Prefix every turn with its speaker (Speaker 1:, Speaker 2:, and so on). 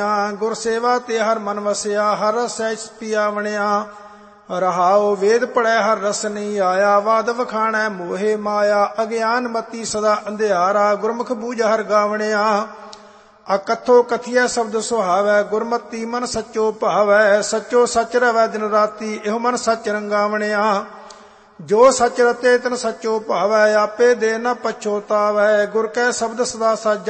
Speaker 1: ਬਣਿਆ। ਗੁਰ ਸੇਵਾ ਤੇ ਹਰ ਮਨ ਵਸਿਆ, ਹਰ ਰਸ ਸਹਿਜ ਪਿਆ ਬਣਿਆ। ਰਹਾਉ ਵੇਦ ਪੜ੍ਹੈ ਹਰ ਰਸ ਨਹੀਂ ਆਇਆ, ਵਾਦ ਵਖਾਣੈ ਮੋਹੇ ਮਾਇਆ। ਅਗਿਆਨ ਮਤੀ ਸਦਾ ਅੰਧਿਆਰਾ, ਗੁਰਮੁਖ ਬੂਝ ਹਰ ਗਾਵਣਿਆ। ਅਕਥੋ ਕਥੀਐ ਸ਼ਬਦ ਸੁਹਾਵੈ, ਗੁਰਮਤੀ ਮਨ ਸੱਚੋ ਭਾਵੈ। ਸੱਚੋ ਸੱਚ ਰਵੈ ਦਿਨ ਰਾਤੀ, ਇਹੋ ਮਨ ਸੱਚ ਰੰਗਾਵਣਿਆ। ਜੋ ਸੱਚ ਰਤੇ ਤਿਨ ਸੱਚੋ ਭਾਵੈ, ਆਪੇ ਦੇ ਨ ਪਛੋਤਾਵੈ। ਗੁਰ ਕੈ ਸ਼ਬਦ ਸਦਾ ਸੱਚ